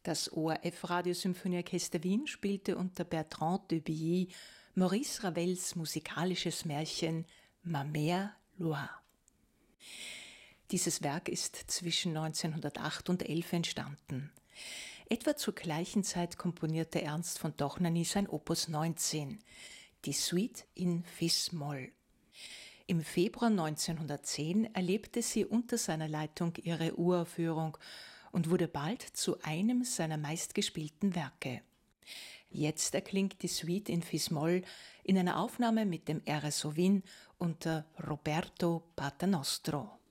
Das ORF-Radiosymphonieorchester Wien spielte unter Bertrand de Billy Maurice Ravels musikalisches Märchen Ma Mère Loire. Dieses Werk ist zwischen 1908 und 11 entstanden. Etwa zur gleichen Zeit komponierte Ernst von Dohnanyi sein Opus 19, die Suite in Fis-Moll. Im Februar 1910 erlebte sie unter seiner Leitung ihre Uraufführung und wurde bald zu einem seiner meistgespielten Werke. Jetzt erklingt die Suite in Fis-Moll in einer Aufnahme mit dem RSO Wien unter Roberto Paternostro.